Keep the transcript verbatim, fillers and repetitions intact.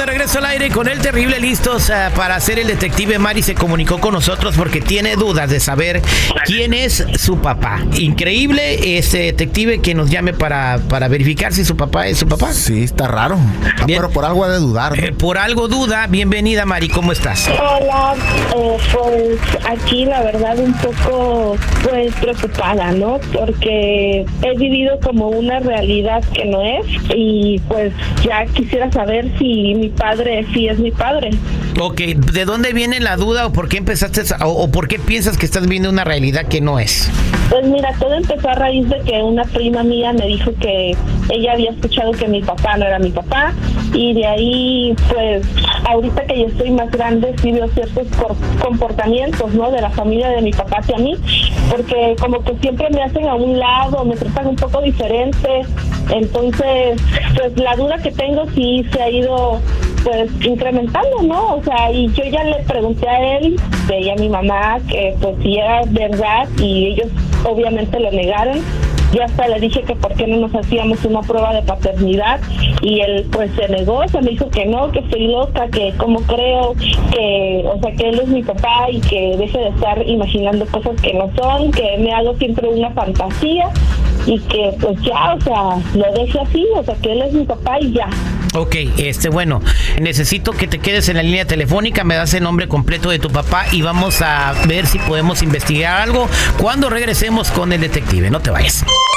regreso al aire con El Terrible, listos uh, para hacer el detective. Mari se comunicó con nosotros porque tiene dudas de saber quién es su papá. Increíble ese detective que nos llame para, para verificar si su papá es su papá. Sí, está raro. Bien. Pero por algo ha de dudar, ¿no? Eh, por algo duda. Bienvenida, Mari, ¿cómo estás? Hola, eh, pues aquí la verdad un poco pues preocupada, ¿no? Porque he vivido como una realidad que no es y pues ya quisiera saber si mi padre sí es mi padre. Ok, ¿de dónde viene la duda o por qué empezaste a, o, o por qué piensas que estás viviendo una realidad que no es? Pues mira, todo empezó a raíz de que una prima mía me dijo que ella había escuchado que mi papá no era mi papá y de ahí pues ahorita que yo estoy más grande sí veo ciertos comportamientos, ¿no? De la familia de mi papá hacia mí, porque como que siempre me hacen a un lado, me tratan un poco diferente, entonces pues la duda que tengo sí se ha ido pues incrementando, ¿no? O sea, y yo ya le pregunté a él, de ella a mi mamá, que pues si era verdad y ellos obviamente lo negaron. Yo hasta le dije que por qué no nos hacíamos una prueba de paternidad y él pues se negó, se me dijo que no, que estoy loca, que como creo que, o sea, que él es mi papá y que deje de estar imaginando cosas que no son, que me hago siempre una fantasía y que pues ya, o sea, lo deje así, o sea, que él es mi papá y ya. Ok, este, bueno, necesito que te quedes en la línea telefónica, me das el nombre completo de tu papá y vamos a ver si podemos investigar algo cuando regresemos con el detective. No te vayas.